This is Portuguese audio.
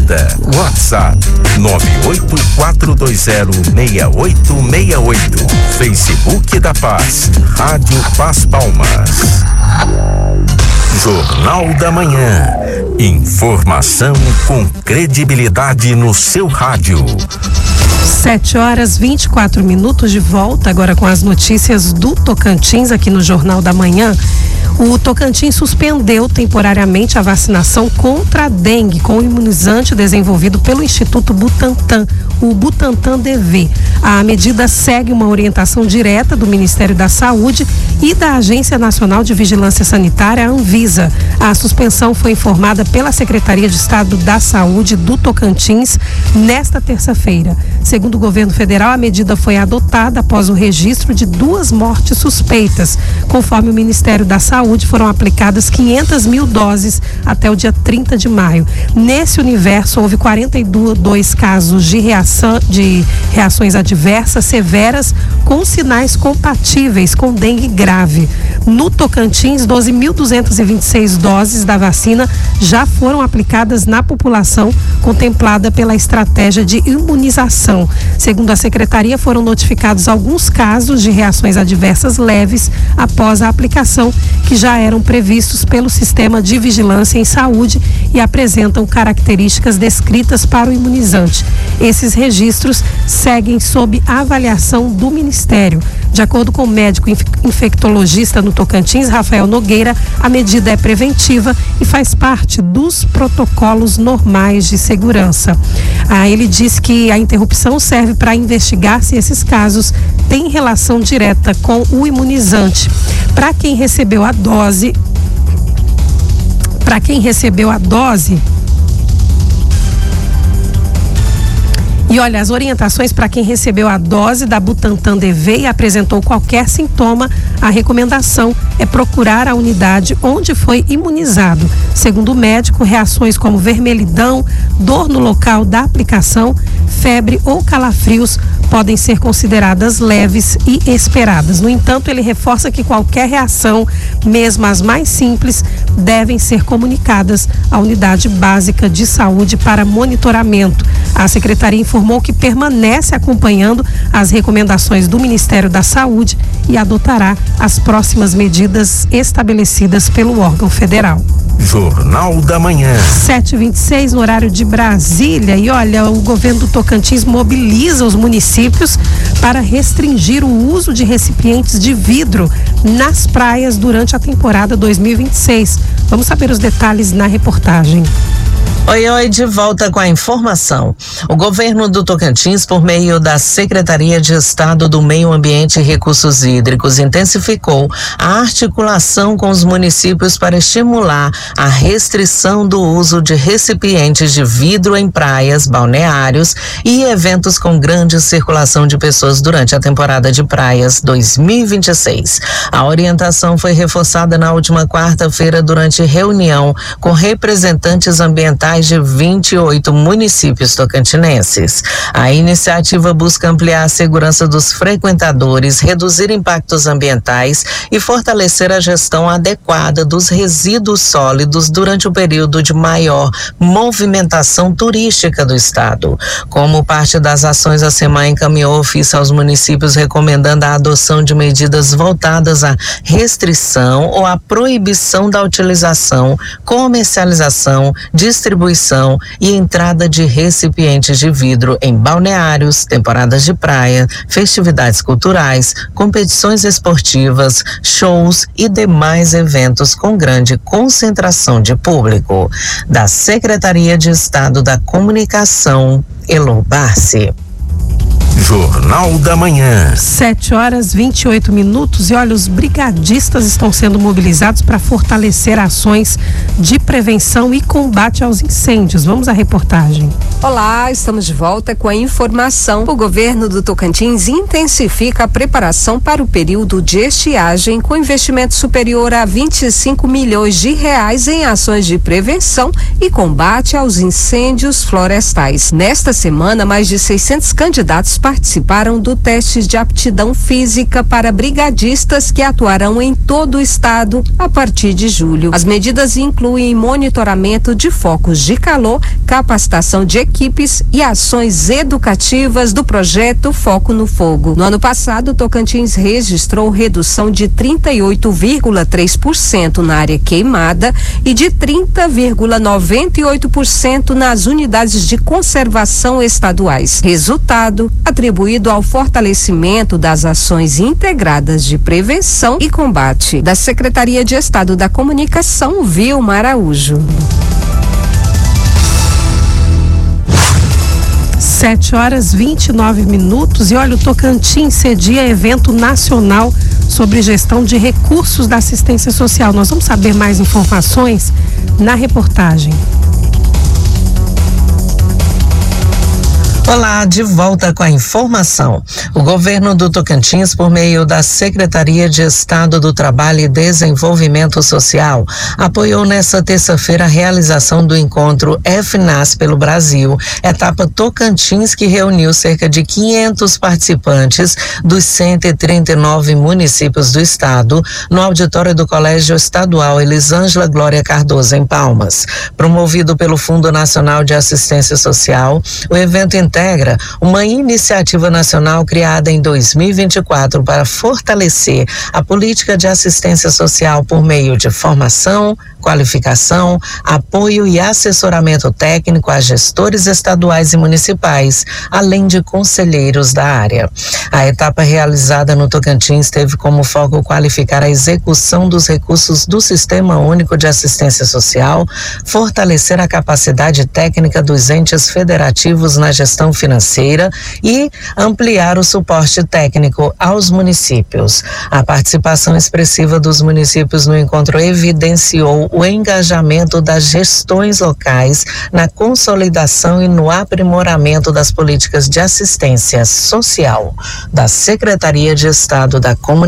Vida. WhatsApp 984206868. Facebook da Paz, Rádio Paz Palmas. Jornal da Manhã. Informação com credibilidade no seu rádio. 7h24, de volta agora com as notícias do Tocantins aqui no Jornal da Manhã. O Tocantins suspendeu temporariamente a vacinação contra a dengue com o imunizante desenvolvido pelo Instituto Butantan, o Butantan DV. A medida segue uma orientação direta do Ministério da Saúde e da Agência Nacional de Vigilância Sanitária, a Anvisa. A suspensão foi informada pela Secretaria de Estado da Saúde do Tocantins nesta terça-feira. Segundo o governo federal, a medida foi adotada após o registro de 2 mortes suspeitas. Conforme o Ministério da Saúde, foram aplicadas 500 mil doses até o dia 30 de maio. Nesse universo, houve 42 casos de reações adversas severas com sinais compatíveis com dengue grave. No Tocantins, 12.226 doses da vacina já foram aplicadas na população contemplada pela estratégia de imunização. Segundo a secretaria, foram notificados alguns casos de reações adversas leves após a aplicação, que já eram previstos pelo Sistema de Vigilância em Saúde e apresentam características descritas para o imunizante. Esses registros seguem sob avaliação do Ministério. De acordo com o médico infectologista no Tocantins, Rafael Nogueira, a medida é preventiva e faz parte dos protocolos normais de segurança. Ele diz que a interrupção serve para investigar se esses casos têm relação direta com o imunizante. Para quem recebeu a dose, e olha, as orientações para quem recebeu a dose da Butantan DV e apresentou qualquer sintoma, a recomendação é procurar a unidade onde foi imunizado. Segundo o médico, reações como vermelhidão, dor no local da aplicação, febre ou calafrios podem ser consideradas leves e esperadas. No entanto, ele reforça que qualquer reação, mesmo as mais simples, devem ser comunicadas à unidade básica de saúde para monitoramento. A secretaria informou que permanece acompanhando as recomendações do Ministério da Saúde e adotará as próximas medidas estabelecidas pelo órgão federal. Jornal da Manhã. 7h26 no horário de Brasília. E olha, o governo do Tocantins mobiliza os municípios para restringir o uso de recipientes de vidro nas praias durante a temporada 2026. Vamos saber os detalhes na reportagem. Oi, de volta com a informação. O governo do Tocantins, por meio da Secretaria de Estado do Meio Ambiente e Recursos Hídricos, intensificou a articulação com os municípios para estimular a restrição do uso de recipientes de vidro em praias, balneários e eventos com grande circulação de pessoas durante a temporada de praias 2026. A orientação foi reforçada na última quarta-feira durante reunião com representantes ambientais de 28 municípios tocantinenses. A iniciativa busca ampliar a segurança dos frequentadores, reduzir impactos ambientais e fortalecer a gestão adequada dos resíduos sólidos durante o período de maior movimentação turística do estado. Como parte das ações, a SEMAI encaminhou ofício aos municípios recomendando a adoção de medidas voltadas à restrição ou à proibição da utilização, comercialização, distribuição e entrada de recipientes de vidro em balneários, temporadas de praia, festividades culturais, competições esportivas, shows e demais eventos com grande concentração de público. Da Secretaria de Estado da Comunicação, Elo Barci. Jornal da Manhã. 7h28 e olha, os brigadistas estão sendo mobilizados para fortalecer ações de prevenção e combate aos incêndios. Vamos à reportagem. Olá, estamos de volta com a informação. O governo do Tocantins intensifica a preparação para o período de estiagem com investimento superior a 25 milhões de reais em ações de prevenção e combate aos incêndios florestais. Nesta semana, mais de 600 candidatos participaram do teste de aptidão física para brigadistas que atuarão em todo o estado a partir de julho. As medidas incluem monitoramento de focos de calor, capacitação de equipes e ações educativas do projeto Foco no Fogo. No ano passado, Tocantins registrou redução de 38,3% na área queimada e de 30,98% nas unidades de conservação estaduais. Resultado atribuído ao fortalecimento das ações integradas de prevenção e combate. Da Secretaria de Estado da Comunicação, Vilma Araújo. 7h29. E olha, o Tocantins cedia evento nacional sobre gestão de recursos da assistência social. Nós vamos saber mais informações na reportagem. Olá, de volta com a informação. O governo do Tocantins, por meio da Secretaria de Estado do Trabalho e Desenvolvimento Social, apoiou nesta terça-feira a realização do encontro FNAS pelo Brasil, etapa Tocantins, que reuniu cerca de 500 participantes dos 139 municípios do estado, no auditório do Colégio Estadual Elisângela Glória Cardoso, em Palmas. Promovido pelo Fundo Nacional de Assistência Social, o evento integra uma iniciativa nacional criada em 2024 para fortalecer a política de assistência social por meio de formação, qualificação, apoio e assessoramento técnico a gestores estaduais e municipais, além de conselheiros da área. A etapa realizada no Tocantins teve como foco qualificar a execução dos recursos do Sistema Único de Assistência Social, fortalecer a capacidade técnica dos entes federativos na gestão financeira e ampliar o suporte técnico aos municípios. A participação expressiva dos municípios no encontro evidenciou o engajamento das gestões locais na consolidação e no aprimoramento das políticas de assistência social da Secretaria de Estado da Comunicação.